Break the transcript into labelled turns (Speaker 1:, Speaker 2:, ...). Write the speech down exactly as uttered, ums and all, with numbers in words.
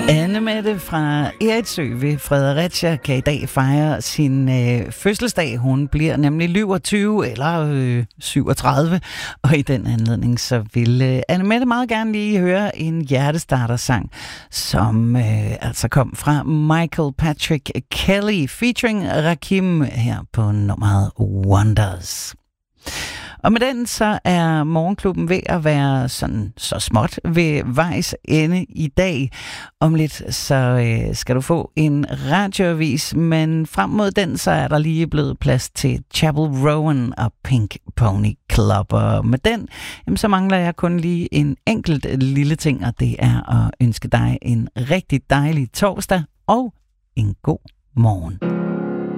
Speaker 1: Anne-Mette fra Eriksø ved Fredericia kan i dag fejre sin øh, fødselsdag. Hun bliver nemlig syvogtyve eller øh, syvogtredive, og i den anledning så vil øh, Anne-Mette meget gerne lige høre en hjertestarter-sang, som øh, altså kom fra Michael Patrick Kelly featuring Rakim her på nummeret Wonders. Og med den så er Morgenklubben ved at være sådan så småt ved vejs ende i dag. Om lidt så øh, skal du få en radioavis, men frem mod den så er der lige blevet plads til Chapel Rowan og Pink Pony Club. Og med den jamen, så mangler jeg kun lige en enkelt lille ting, og det er at ønske dig en rigtig dejlig torsdag og en god morgen.